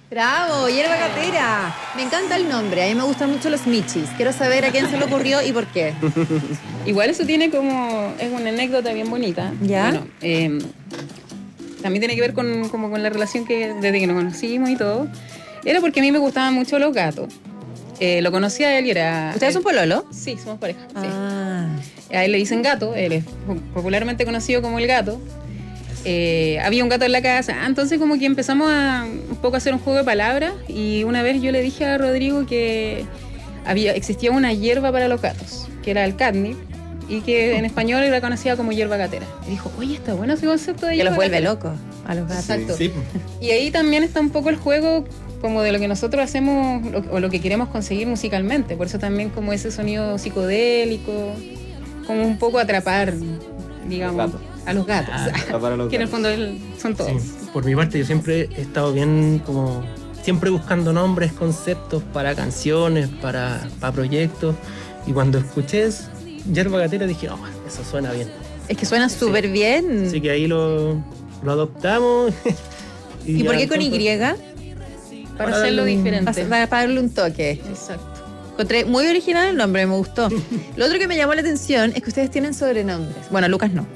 Bravo, hierba gatera. Me encanta el nombre, a mí me gustan mucho los michis. Quiero saber a quién se le ocurrió y por qué. Igual eso tiene es una anécdota bien bonita. ¿Ya? Bueno, también tiene que ver como con la relación que desde que nos conocimos y todo. Era porque a mí me gustaban mucho los gatos. Lo conocí a él y era... ¿Ustedes son pololo? Sí, somos pareja. Ah. Sí. A él le dicen gato, él es popularmente conocido como el gato. Había un gato en la casa, entonces como que empezamos un poco a hacer un juego de palabras y una vez yo le dije a Rodrigo que existía una hierba para los gatos, que era el catnip, y que en español era conocida como hierba gatera. Y dijo, oye, está bueno ese concepto de Que hierba los vuelve gatera. locos a los gatos. Exacto. Sí. Y ahí también está un poco el juego como de lo que nosotros hacemos o lo que queremos conseguir musicalmente. Por eso también como ese sonido psicodélico, como un poco atrapar, digamos, a los gatos. Atrapar a los Que en el gatos. fondo son todos. Sí, por mi parte yo siempre he estado bien como siempre buscando nombres, conceptos para canciones, para proyectos, y cuando escuché Hierba Gatera dije, oh, eso suena bien. Es que suena súper bien. Así que ahí lo adoptamos. ¿Y por qué con Y? Para hacerlo diferente. Para darle un toque. Exacto. Encontré muy original el nombre, me gustó. Lo otro que me llamó la atención es que ustedes tienen sobrenombres. Bueno, Lucas no.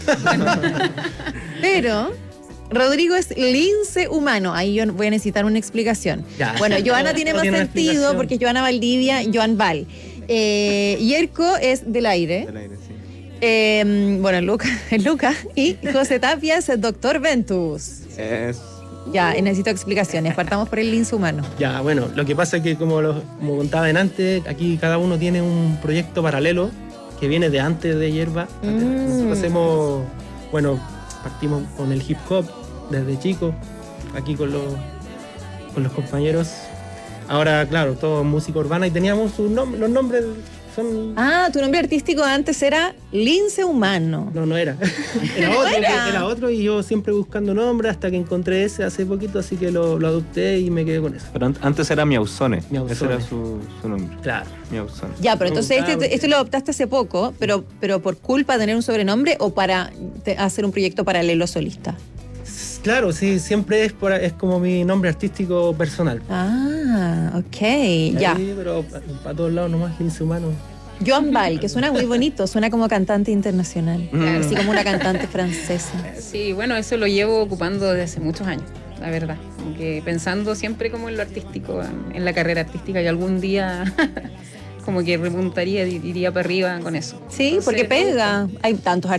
Pero Rodrigo es lince humano. Ahí yo voy a necesitar una explicación. Ya. Bueno, Joana tiene No más tiene una sentido explicación. porque es Joana Valdivia, Joan Val. Yerko es del aire. Del aire, sí. Bueno, Lucas. Y José Tapia es el Doctor Ventus. Es... Ya, necesito explicaciones. Partamos por el lince humano. Ya, bueno, lo que pasa es que como contaba antes, aquí cada uno tiene un proyecto paralelo que viene de antes de Hierba. Nosotros hacemos, bueno, partimos con el hip hop desde chico, aquí con los compañeros. Ahora, claro, todo música urbana y teníamos los nombres son... Ah, tu nombre artístico antes era lince humano. No era. Era otro y yo siempre buscando nombres hasta que encontré ese hace poquito, así que lo adopté y me quedé con eso. Pero antes era Miauzone. Miauzone. Ese era su nombre. Claro. Miauzone. Ya, pero entonces Claro. esto lo adoptaste hace poco, pero por culpa de tener un sobrenombre o para hacer un proyecto paralelo solista. Claro, sí, siempre es como mi nombre artístico personal. Ah, ok, ya. Sí, pero para todos lados nomás, lince humano. Joan Val, que suena muy bonito, suena como cantante internacional, Claro. así como una cantante francesa. Sí, bueno, eso lo llevo ocupando desde hace muchos años, la verdad. Como que pensando siempre como en lo artístico, en la carrera artística, y algún día como que repuntaría, iría para arriba con eso. Sí, porque Entonces, pega. Hay tantos